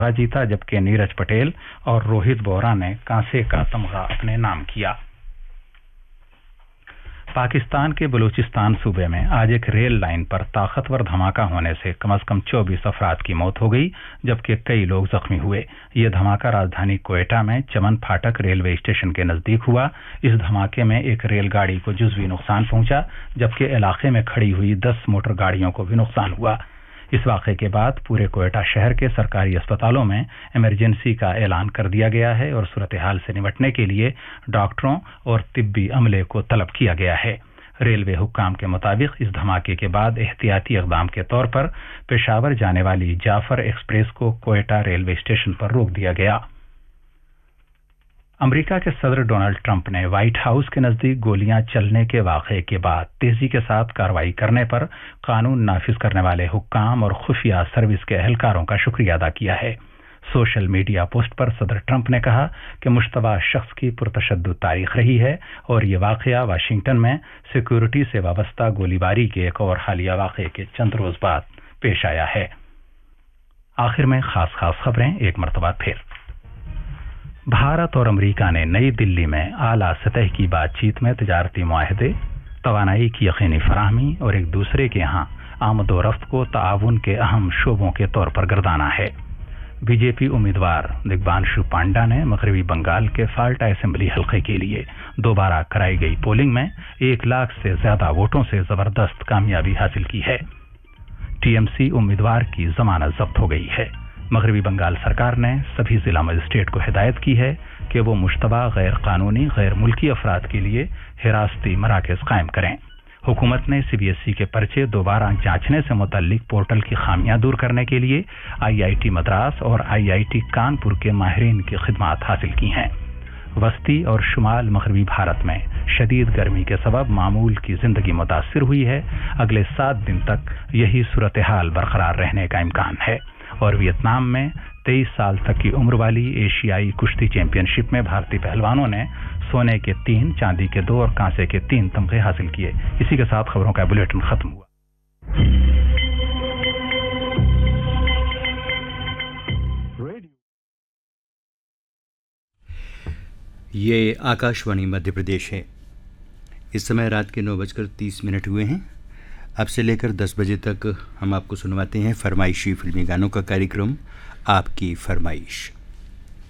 जीता, जबकि नीरज पटेल और रोहित बोरा ने कांसे का तमगा अपने नाम किया। पाकिस्तान के बलूचिस्तान सूबे में आज एक रेल लाइन पर ताकतवर धमाका होने से कम से कम 24 अफराद की मौत हो गई, जबकि कई लोग जख्मी हुए। ये धमाका राजधानी क्वेटा में चमन फाटक रेलवे स्टेशन के नजदीक हुआ। इस धमाके में एक रेलगाड़ी को जुज़वी नुकसान पहुंचा, जबकि इलाके में खड़ी हुई 10 मोटर गाड़ियों को भी नुकसान हुआ। इस वाक़े के बाद पूरे क्वेटा शहर के सरकारी अस्पतालों में इमरजेंसी का ऐलान कर दिया गया है और सूरत हाल से निपटने के लिए डॉक्टरों और तिब्बी अमले को तलब किया गया है। रेलवे हुक्काम के मुताबिक इस धमाके के बाद एहतियाती इक़दाम के तौर पर पेशावर जाने वाली जाफर एक्सप्रेस को क्वेटा रेलवे स्टेशन पर रोक दिया गया। अमेरिका के सदर डोनाल्ड ट्रंप ने व्हाइट हाउस के नजदीक गोलियां चलने के वाक़े के बाद तेजी के साथ कार्रवाई करने पर कानून नाफिज करने वाले हुक्काम और खुफिया सर्विस के एहलकारों का शुक्रिया अदा किया है। सोशल मीडिया पोस्ट पर सदर ट्रंप ने कहा कि मुश्तबा शख्स की पुरतशद्दुद तारीख रही है और ये वाक़या वाशिंगटन में सिक्योरिटी से वाबस्ता गोलीबारी के एक और हालिया वाक़े के चंद रोज बाद पेश आया है। आखिर में खास खबरें एक मरतबा फिर। भारत और अमेरिका ने नई दिल्ली में आला सतह की बातचीत में तिजारती मुआहदे, तवानाई की यकीनी फराहमी और एक दूसरे के यहाँ आमदोरफ्त को ताउन के अहम शोबों के तौर पर गर्दाना है। बीजेपी उम्मीदवार दिग्बांशु पांडा ने मगरबी बंगाल के फाल्टा असेंबली हल्के के लिए दोबारा कराई गई पोलिंग में 1 लाख से ज्यादा वोटों से जबरदस्त कामयाबी हासिल की है। टीएमसी उम्मीदवार की जमानत जब्त हो गई है। मगरबी बंगाल सरकार ने सभी जिला मजिस्ट्रेट को हिदायत की है कि वो मुश्तबा गैर कानूनी गैर मुल्की अफराद के लिए हिरासती मराकज़ कायम करें। हुकूमत ने सीबीएसई के पर्चे दोबारा जांचने से मुतल्लिक पोर्टल की खामियां दूर करने के लिए आईआईटी मद्रास और आईआईटी कानपुर के माहिरीन की खिदमात हासिल की हैं। वस्ती और शुमाल मगरबी भारत में शदीद गर्मी के सबब मामूल की जिंदगी मुतासिर हुई है। अगले 7 दिन तक यही सूरत हाल बरकरार रहने का इम्कान है। और वियतनाम में 23 साल तक की उम्र वाली एशियाई कुश्ती चैंपियनशिप में भारतीय पहलवानों ने सोने के 3, चांदी के 2 और कांसे के 3 तमगे हासिल किए। इसी के साथ खबरों का बुलेटिन खत्म हुआ। ये आकाशवाणी मध्य प्रदेश है। इस समय रात के 9:30 हुए हैं। अब से लेकर 10 बजे तक हम आपको सुनवाते हैं फरमाइशी फिल्मी गानों का कार्यक्रम आपकी फरमाइश।